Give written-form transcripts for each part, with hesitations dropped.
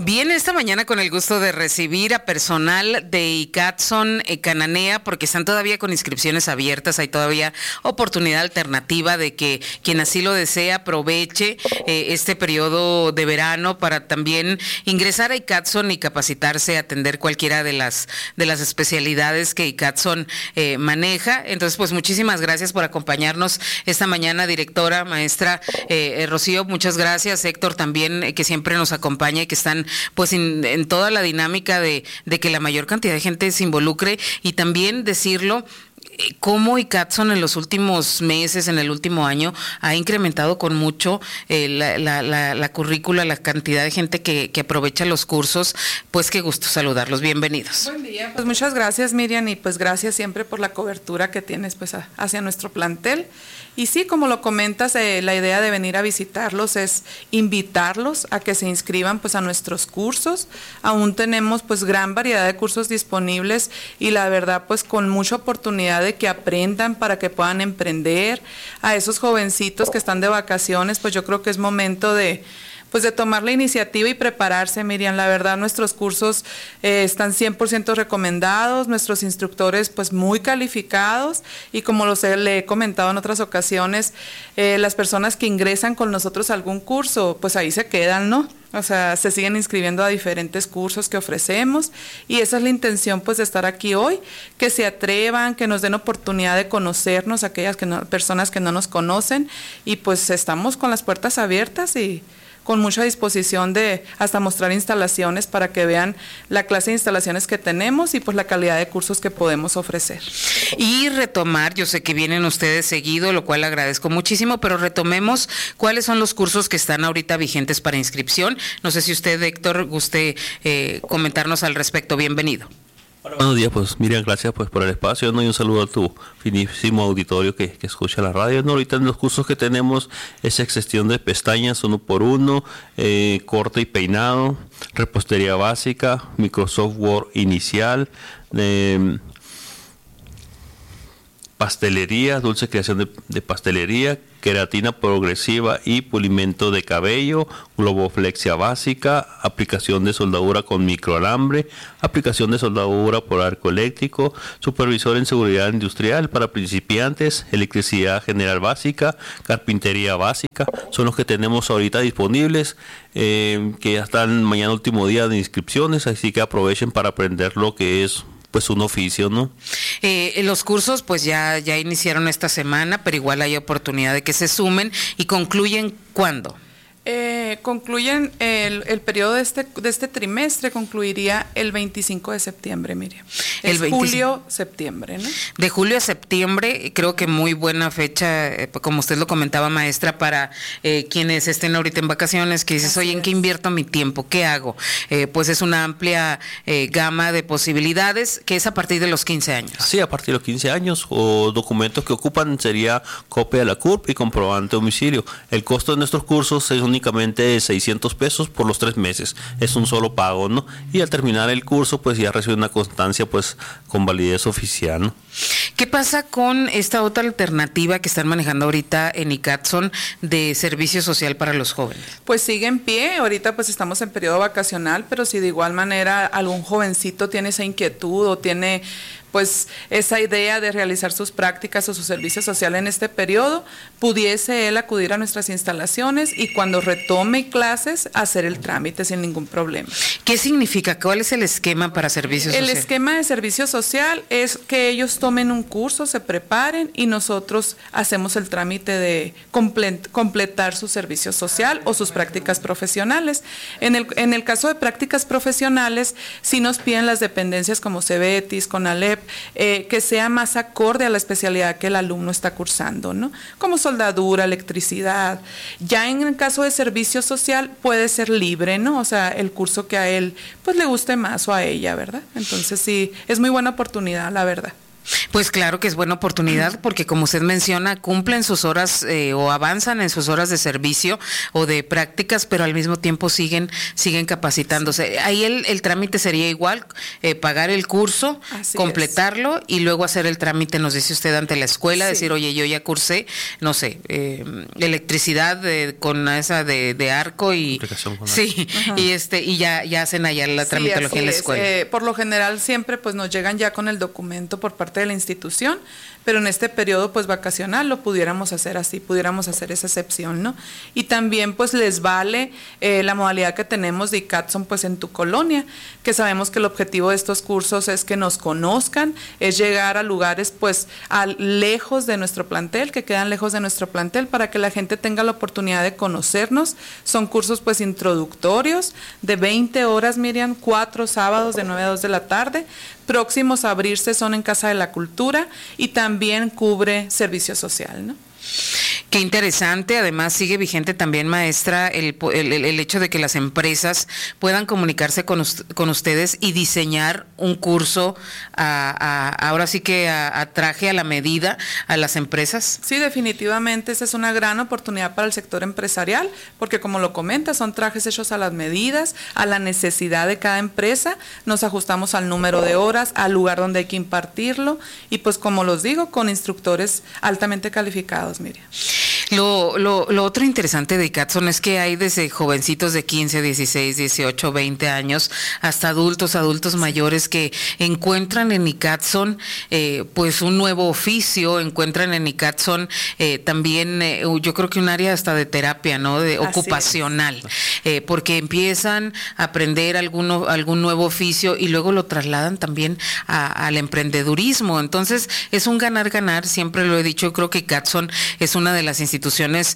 Bien, esta mañana con el gusto de recibir a personal de ICATSON Cananea, porque están todavía con inscripciones abiertas, hay todavía oportunidad alternativa de que quien así lo desea aproveche este periodo de verano para también ingresar a ICATSON y capacitarse, atender cualquiera de las especialidades que ICATSON maneja. Entonces, pues muchísimas gracias por acompañarnos esta mañana, directora, maestra Rocío, muchas gracias, Héctor también, que siempre nos acompaña y que están pues en toda la dinámica de que la mayor cantidad de gente se involucre, y también decirlo, cómo ICATSON en los últimos meses, en el último año, ha incrementado con mucho la currícula, la cantidad de gente que aprovecha los cursos. Pues qué gusto saludarlos, bienvenidos. Buen día, pues muchas gracias, Miriam, y pues gracias siempre por la cobertura que tienes pues hacia nuestro plantel. Y sí, como lo comentas, la idea de venir a visitarlos es invitarlos a que se inscriban pues a nuestros cursos. Aún tenemos pues gran variedad de cursos disponibles y la verdad pues con mucha oportunidad de que aprendan para que puedan emprender. A esos jovencitos que están de vacaciones, pues yo creo que es momento de tomar la iniciativa y prepararse, Miriam. La verdad, nuestros cursos están 100% recomendados, nuestros instructores pues muy calificados, y como le he comentado en otras ocasiones, las personas que ingresan con nosotros a algún curso, pues ahí se quedan, ¿no? O sea, se siguen inscribiendo a diferentes cursos que ofrecemos, y esa es la intención pues de estar aquí hoy, que se atrevan, que nos den oportunidad de conocernos, aquellas personas que no nos conocen, y pues estamos con las puertas abiertas y con mucha disposición de hasta mostrar instalaciones para que vean la clase de instalaciones que tenemos y pues la calidad de cursos que podemos ofrecer. Y retomar, yo sé que vienen ustedes seguido, lo cual agradezco muchísimo, pero retomemos cuáles son los cursos que están ahorita vigentes para inscripción. No sé si usted, Héctor, guste comentarnos al respecto. Bienvenido. Hola, buenos días, pues Miriam, gracias pues por el espacio, ¿no? Y un saludo a tu finísimo auditorio que escucha la radio, ¿no? Ahorita en los cursos que tenemos es extensión de pestañas 1x1, corte y peinado, repostería básica, Microsoft Word inicial, pastelería, dulce creación de pastelería, queratina progresiva y pulimento de cabello, globoflexia básica, aplicación de soldadura con microalambre, aplicación de soldadura por arco eléctrico, supervisor en seguridad industrial para principiantes, electricidad general básica, carpintería básica, son los que tenemos ahorita disponibles, que ya están mañana último día de inscripciones, así que aprovechen para aprender lo que es pues un oficio, ¿no? Los cursos pues ya iniciaron esta semana, pero igual hay oportunidad de que se sumen. ¿Y concluyen cuándo? Concluyen el periodo de este trimestre, concluiría el 25 de septiembre, Miriam. Es julio-septiembre, ¿no? De julio a septiembre, creo que muy buena fecha, como usted lo comentaba, maestra, para quienes estén ahorita en vacaciones, que dices, oye, ¿en qué invierto mi tiempo? ¿Qué hago? Pues es una amplia gama de posibilidades, que es a partir de los 15 años. Sí, a partir de los 15 años, o documentos que ocupan sería copia de la CURP y comprobante de domicilio. El costo de nuestros cursos es únicamente 600 pesos por los 3 meses, es un solo pago, ¿no? Y al terminar el curso, pues ya recibe una constancia, pues con validez oficial, ¿no? ¿Qué pasa con esta otra alternativa que están manejando ahorita en ICATSON de servicio social para los jóvenes? Pues sigue en pie, ahorita pues estamos en periodo vacacional, pero si de igual manera algún jovencito tiene esa inquietud o tiene pues esa idea de realizar sus prácticas o su servicio social en este periodo, pudiese él acudir a nuestras instalaciones y cuando retome clases hacer el trámite sin ningún problema. ¿Qué significa? ¿Cuál es el esquema para servicio social? El esquema de servicio social es que ellos tomen un curso, se preparen y nosotros hacemos el trámite de completar su servicio social o sus prácticas profesionales. En el caso de prácticas profesionales, sí nos piden las dependencias como CEBETIS, CONALEP, que sea más acorde a la especialidad que el alumno está cursando, ¿no? Como soldadura, electricidad. Ya en el caso de servicio social puede ser libre, ¿no? O sea, el curso que a él pues le guste más o a ella, ¿verdad? Entonces sí, es muy buena oportunidad, la verdad. Pues claro que es buena oportunidad porque como usted menciona, cumplen sus horas o avanzan en sus horas de servicio o de prácticas, pero al mismo tiempo siguen capacitándose. Ahí el trámite sería igual, pagar el curso, Así completarlo y luego hacer el trámite, nos dice usted, ante la escuela, decir, oye, yo ya cursé, no sé, electricidad con esa de arco y sí, y ya hacen allá la tramitología en la escuela. Por lo general siempre pues nos llegan ya con el documento por parte de la institución, pero en este periodo pues vacacional lo pudiéramos hacer así, pudiéramos hacer esa excepción, ¿no? Y también pues les vale la modalidad que tenemos de ICATSON pues en tu colonia, que sabemos que el objetivo de estos cursos es que nos conozcan, es llegar a lugares pues lejos de nuestro plantel, que quedan lejos de nuestro plantel, para que la gente tenga la oportunidad de conocernos. Son cursos pues introductorios de 20 horas, Miriam, 4 sábados de 9 a 2 de la tarde. Próximos a abrirse son en Casa de la Cultura y también cubre servicio social, ¿no? Qué interesante, además sigue vigente también, maestra, el hecho de que las empresas puedan comunicarse con ustedes y diseñar un curso ahora sí que a traje, a la medida, a las empresas. Sí, definitivamente esa es una gran oportunidad para el sector empresarial, porque como lo comenta, son trajes hechos a las medidas, a la necesidad de cada empresa, nos ajustamos al número de horas, al lugar donde hay que impartirlo y pues como los digo, con instructores altamente calificados, Miriam. Lo otro interesante de ICATSON es que hay desde jovencitos de 15, 16, 18, 20 años hasta adultos mayores que encuentran en ICATSON pues un nuevo oficio, encuentran en ICATSON también yo creo que un área hasta de terapia, ¿no? De ocupacional, porque empiezan a aprender algún nuevo oficio y luego lo trasladan también al emprendedurismo. Entonces es un ganar-ganar, siempre lo he dicho, yo creo que ICATSON es una de las instituciones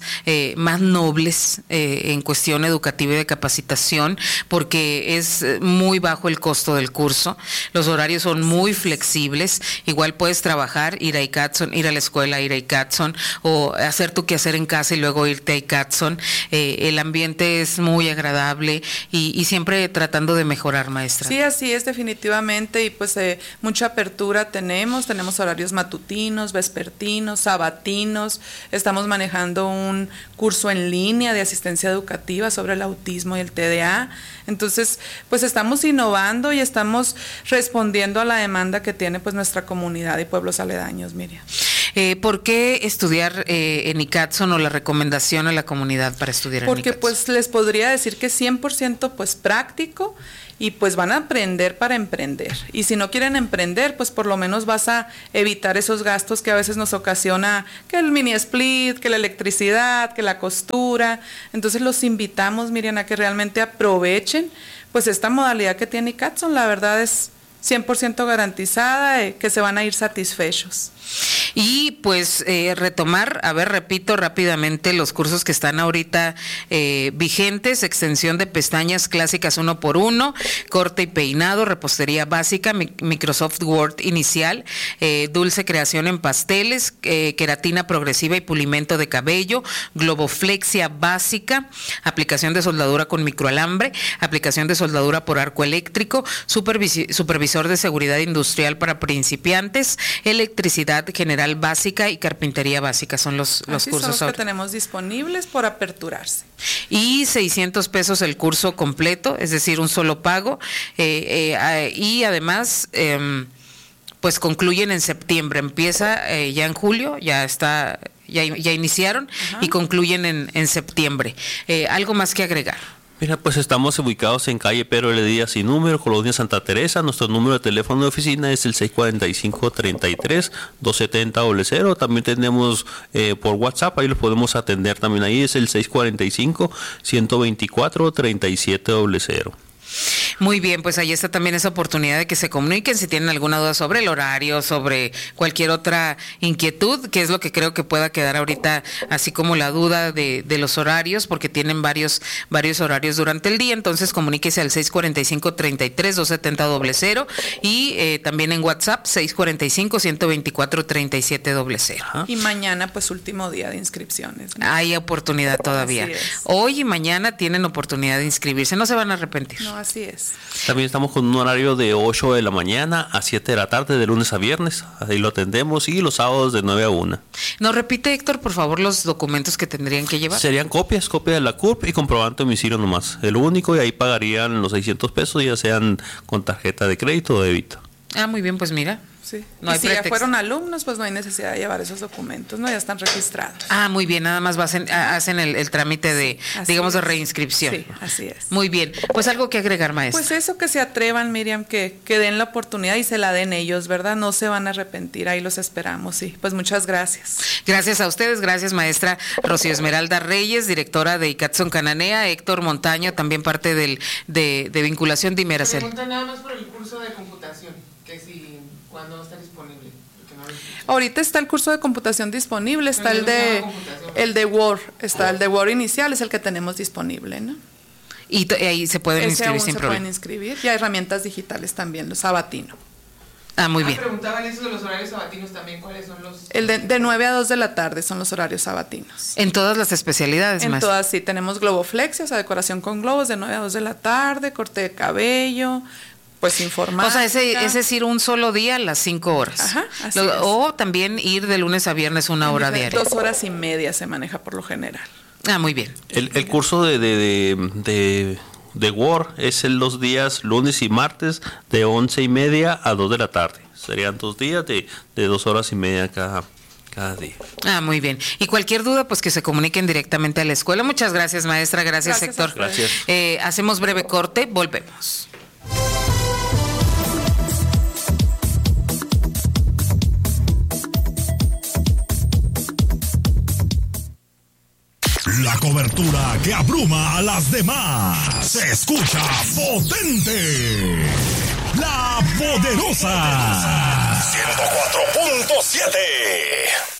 más nobles en cuestión educativa y de capacitación, porque es muy bajo el costo del curso, los horarios son muy flexibles, igual puedes trabajar, ir a ICATSON, ir a la escuela, ir a ICATSON, o hacer tu quehacer en casa y luego irte a ICATSON. El ambiente es muy agradable y siempre tratando de mejorar, maestra. Sí, así es, definitivamente, y pues mucha apertura tenemos horarios matutinos, vespertinos, sabatinos, estamos manejando un curso en línea de asistencia educativa sobre el autismo y el TDA. Entonces, pues estamos innovando y estamos respondiendo a la demanda que tiene pues nuestra comunidad y pueblos aledaños, Miriam. ¿Por qué estudiar en ICATSON o la recomendación a la comunidad para estudiar en ICATSON? Porque pues les podría decir que 100% pues práctico y pues van a aprender para emprender. Y si no quieren emprender, pues por lo menos vas a evitar esos gastos que a veces nos ocasiona que el mini split, que la electricidad, que la costura. Entonces los invitamos, Miriam, a que realmente aprovechen pues esta modalidad que tiene ICATSON. La verdad es 100% garantizada, que se van a ir satisfechos. Y pues retomar, repito rápidamente los cursos que están ahorita vigentes: extensión de pestañas clásicas 1x1, corte y peinado, repostería básica, Microsoft Word inicial, dulce creación en pasteles, queratina progresiva y pulimento de cabello, globoflexia básica, aplicación de soldadura con microalambre, aplicación de soldadura por arco eléctrico, supervisor de seguridad industrial para principiantes, electricidad general básica y carpintería básica. Son los cursos son los que tenemos disponibles por aperturarse. Y 600 pesos el curso completo, es decir, un solo pago, y además pues concluyen en septiembre, empieza ya en julio, ya iniciaron. Ajá. Y concluyen en septiembre. ¿Algo más que agregar? Mira, pues estamos ubicados en calle Pedro L. Díaz sin número, Colonia Santa Teresa. Nuestro número de teléfono de oficina es el 645-33-270-00. También tenemos por WhatsApp, ahí los podemos atender también. Ahí es el 645-124-3700. Muy bien, pues ahí está también esa oportunidad de que se comuniquen si tienen alguna duda sobre el horario, sobre cualquier otra inquietud, que es lo que creo que pueda quedar ahorita, así como la duda de los horarios, porque tienen varios horarios durante el día. Entonces comuníquese al 645-33-270-00 y también en WhatsApp 645-124-3700. Y mañana pues último día de inscripciones, ¿no? Hay oportunidad todavía. Hoy y mañana tienen oportunidad de inscribirse, no se van a arrepentir. No, así es. También estamos con un horario de 8 de la mañana a 7 de la tarde, de lunes a viernes. Ahí lo atendemos, y los sábados de 9 a 1. ¿Nos repite, Héctor, por favor, los documentos que tendrían que llevar? Serían copia de la CURP y comprobante de domicilio nomás. El único, y ahí pagarían los 600 pesos, ya sean con tarjeta de crédito o débito. Ah, muy bien, pues mira. Sí. No hay si pretexto. ya fueron alumnos, pues no hay necesidad de llevar esos documentos, ¿no? Ya están registrados. Ah, muy bien, nada más hacen el trámite de, digamos, de reinscripción. Sí, así es. Muy bien, pues algo que agregar, maestra. Pues eso, que se atrevan, Miriam, que den la oportunidad y se la den ellos, ¿verdad? No se van a arrepentir, ahí los esperamos, sí. Pues muchas gracias. Gracias a ustedes, gracias maestra Rocío Esmeralda Reyes, directora de ICATSON Cananea, Héctor Montaño, también parte de vinculación de Imeracel. Pregunta nada más por el curso de computación, que si, ¿cuándo va a estar disponible? Ahorita está el curso de computación disponible, está el de Word, está el de Word inicial, es el que tenemos disponible, ¿no? Y ahí se pueden inscribir sin problema. Se pueden inscribir, y hay herramientas digitales también, los sabatino. Ah, muy bien. Preguntaban eso de los horarios sabatinos también, ¿cuáles son los? El de 9 a 2 de la tarde son los horarios sabatinos. En todas las especialidades, En maestra. todas, sí, tenemos globoflexia, o sea, decoración con globos de 9 a 2 de la tarde, corte de cabello, pues informática. O sea, es decir, un solo día a las 5 horas. Ajá, así es. O también ir de lunes a viernes 1 hora diaria. 2 horas y media se maneja por lo general. Ah, muy bien. El curso de Word es en los días lunes y martes de 11:30 a 2 de la tarde. Serían 2 días de 2 horas y media cada día. Ah, muy bien. Y cualquier duda, pues que se comuniquen directamente a la escuela. Muchas gracias, maestra. Gracias, Héctor. Gracias. Hacemos breve corte, volvemos. La cobertura que abruma a las demás. Se escucha potente. La Poderosa. 104.7.